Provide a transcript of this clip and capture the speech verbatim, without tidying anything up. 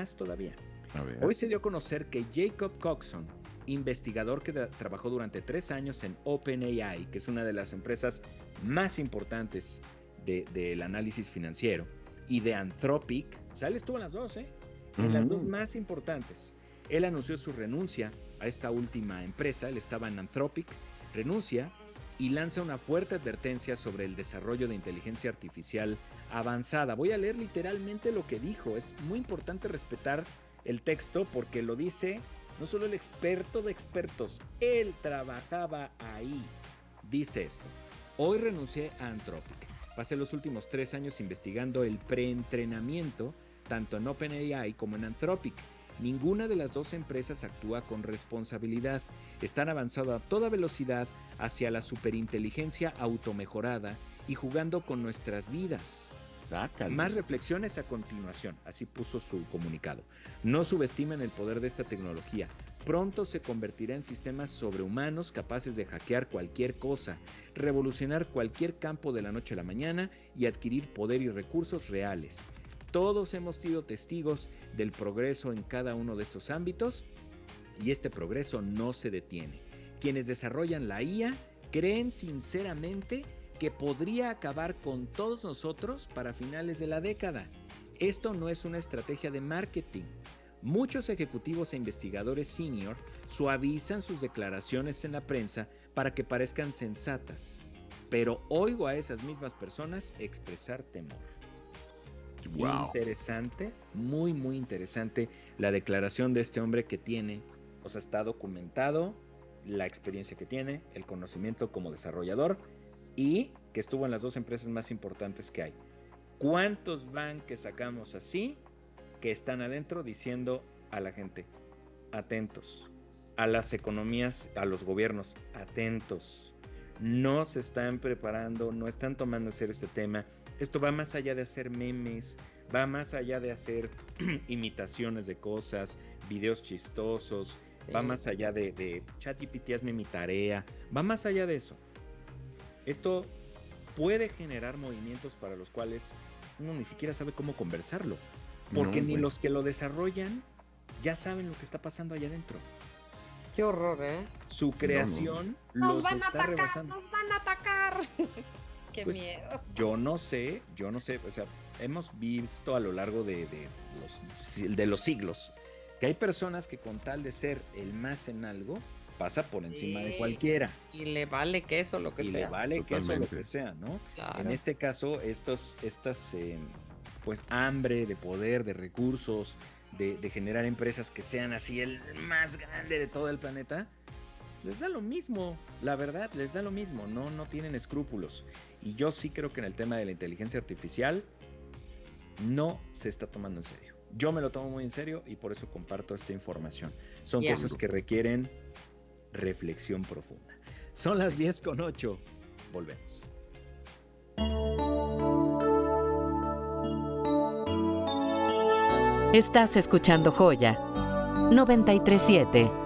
más todavía. A ver. Hoy se dio a conocer que Jacob Coxon, investigador que da, trabajó durante tres años en OpenAI, que es una de las empresas más importantes de, del análisis financiero, y de Anthropic, o sea, él estuvo en las dos, ¿eh? En uh-huh. las dos más importantes. Él anunció su renuncia a esta última empresa, él estaba en Anthropic, renuncia y lanza una fuerte advertencia sobre el desarrollo de inteligencia artificial avanzada. Voy a leer literalmente lo que dijo, es muy importante respetar el texto porque lo dice no solo el experto de expertos, él trabajaba ahí. Dice esto: hoy renuncié a Anthropic. Pasé los últimos tres años investigando el preentrenamiento tanto en OpenAI como en Anthropic. Ninguna de las dos empresas actúa con responsabilidad. Están avanzando a toda velocidad hacia la superinteligencia automejorada y jugando con nuestras vidas. Sácalo. Más reflexiones a continuación, así puso su comunicado. No subestimen el poder de esta tecnología. Pronto se convertirá en sistemas sobrehumanos capaces de hackear cualquier cosa, revolucionar cualquier campo de la noche a la mañana y adquirir poder y recursos reales. Todos hemos sido testigos del progreso en cada uno de estos ámbitos y este progreso no se detiene. Quienes desarrollan la I A creen sinceramente que podría acabar con todos nosotros para finales de la década. Esto no es una estrategia de marketing. Muchos ejecutivos e investigadores senior suavizan sus declaraciones en la prensa para que parezcan sensatas, pero oigo a esas mismas personas expresar temor. Wow. Interesante, muy muy interesante la declaración de este hombre que tiene, o sea, está documentado la experiencia que tiene, el conocimiento como desarrollador y que estuvo en las dos empresas más importantes que hay. ¿Cuántos van que sacamos así que están adentro diciendo a la gente, atentos, a las economías, a los gobiernos, atentos, no se están preparando, no están tomando en serio este tema? Esto va más allá de hacer memes, va más allá de hacer imitaciones de cosas, videos chistosos, sí. va más allá de, de ChatGPT, hazme mi tarea, va más allá de eso. Esto puede generar movimientos para los cuales uno ni siquiera sabe cómo conversarlo, porque no, ni bueno. los que lo desarrollan ya saben lo que está pasando allá adentro. Qué horror, ¿eh? Su creación no, no. Nos los van está a atacar, rebasando. Nos van a atacar. Qué pues, miedo. Yo no sé, yo no sé, o sea, hemos visto a lo largo de, de, los, de los siglos que hay personas que con tal de ser el más en algo, pasa por encima sí. de cualquiera. Y le vale queso lo que y sea. Y le vale Totalmente. queso lo que sea, ¿no? Claro. En este caso, estos, estas, eh, pues, hambre de poder, de recursos, de, de generar empresas que sean así el más grande de todo el planeta, les da lo mismo, la verdad, les da lo mismo, no, no tienen escrúpulos. Y yo sí creo que en el tema de la inteligencia artificial no se está tomando en serio. Yo me lo tomo muy en serio y por eso comparto esta información. Son yeah. cosas que requieren reflexión profunda. Son las diez con ocho. Volvemos. Estás escuchando Joya noventa y tres punto siete.